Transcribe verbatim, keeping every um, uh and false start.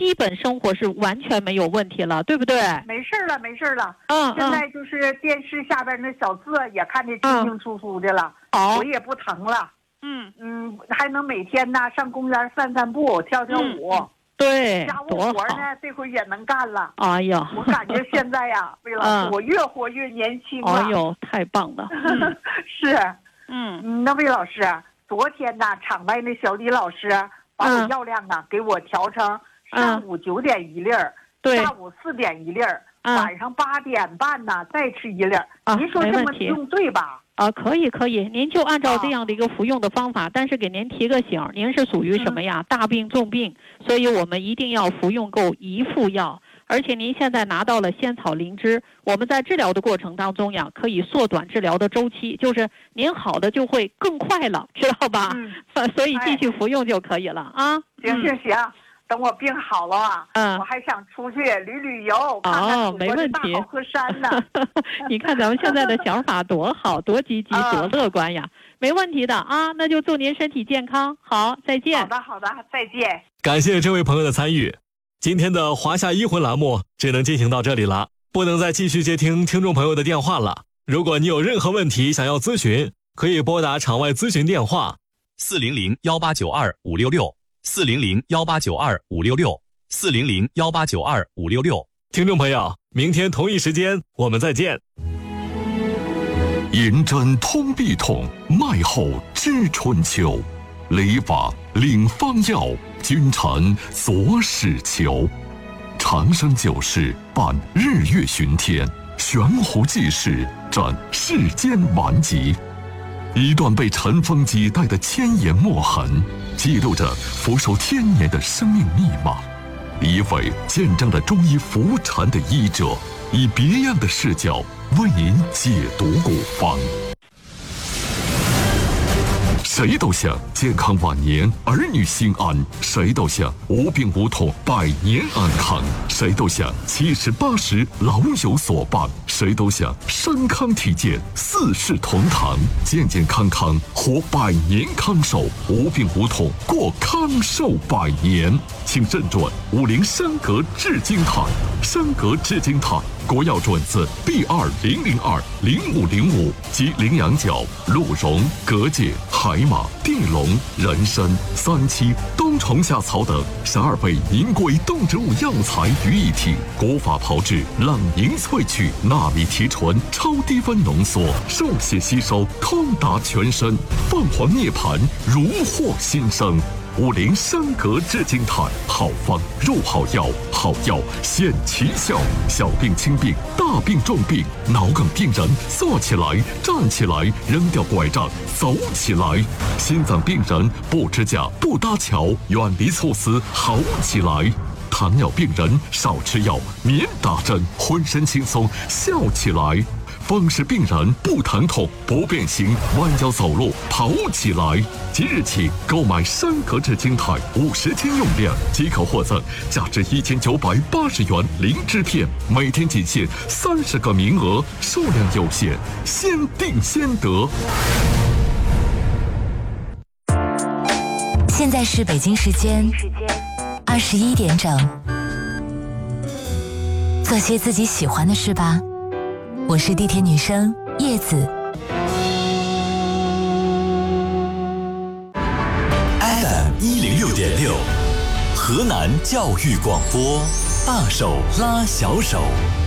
基本生活是完全没有问题了，对不对？ 没事了，没事了。 嗯， 现在就是电视下边那小字也看得清清楚楚的了， 好、 腿也不疼了。 嗯嗯，还能每天呢上公园散散步、跳跳舞。 嗯、对， 家务活呢，这回也能干了。 哎呀， 我感觉现在呀，魏老师，嗯、我越活越年轻了。 哎呦，太棒了！嗯、 是，嗯，那魏老师，昨天呢，场外那小李老师把我药量啊、嗯、给我调成上午九点一粒儿， 对、 下午四点一粒儿，嗯、晚上八点半呢再吃一粒儿。 啊， 您说这么用对吧？ 啊，可以可以，您就按照这样的一个服用的方法，啊、但是给您提个醒，您是属于什么呀？嗯、大病重病，所以我们一定要服用够一副药。而且您现在拿到了仙草灵芝，我们在治疗的过程当中呀，可以缩短治疗的周期，就是您好的就会更快了，知道吧？嗯，所以继续服用就可以了、哎、啊。 行行行。等我病好了啊，嗯，我还想出去旅旅游，看看祖国的大好河山呢。 你看咱们现在的想法多好，多积极，多乐观呀！没问题的啊，那就祝您身体健康。好，再见。 好的，好的，再见。 感谢这位朋友的参与。今天的华夏医魂栏目只能进行到这里了，不能再继续接听听众朋友的电话了。如果你有任何问题想要咨询，可以拨打场外咨询电话四零零幺八九二五六六。四零零幺八九二五六六，四零零幺八九二五六六。 听众朋友，明天同一时间我们再见。 银针通臂痛，脉后知春秋。理法领方药，君臣佐使求。长生久视，伴日月巡天，悬壶济世，斩世间顽疾。一段被尘封几代的千言墨痕，记录着福寿千年的生命密码。一位见证了中医服禅的医者，以别样的视角为您解读古方。谁都想健康晚年，儿女心安；谁都想无病无痛，百年安康；谁都想七十八十老有所伴；谁都想身康体健，四世同堂，健健康康活百年康寿，无病无痛过康寿百年。请认准五菱山格至金泰，山格至金泰国药准字 B 二零零二零五零五及羚羊角、鹿茸、蛤蚧、海马、地龙、人参、三七、冬虫夏草等十二味名贵动植物药材于一体，古法炮制，冷凝萃取，纳米提纯，超低温浓缩，受血吸收，通达全身，凤凰涅槃，如获新生。五菱山格至金泰，好方入好药，好药显奇效。小病轻病，大病重病，脑梗病人坐起来、站起来，扔掉拐杖，走起来；心脏病人不支架、不搭桥，远离猝死，好起来；糖尿病人少吃药，免打针，浑身轻松，笑起来。风湿病人不疼痛不变形，弯腰走路跑起来。即日起购买山格至金泰五十斤用量，即可获赠价值一千九百八十元灵芝片，每天仅限三十个名额，数量有限，先订先得。 现在是北京时间二十一点整，做些自己喜欢的事吧。我是地铁女生叶子。 F M 一零六点六，河南教育广播，大手拉小手。